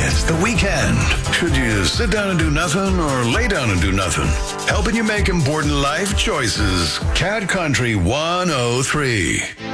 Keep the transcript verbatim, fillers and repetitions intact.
It's the weekend. Should you sit down and do nothing or lay down and do nothing? Helping you make important life choices. Cat Country one oh three.